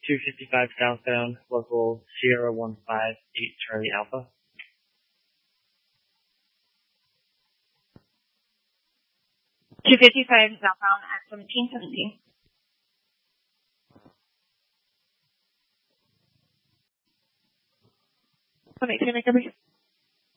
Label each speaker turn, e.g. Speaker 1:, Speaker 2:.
Speaker 1: 255 southbound, local Sierra 158 Charlie Alpha.
Speaker 2: .255 southbound at 1717. Make a brief.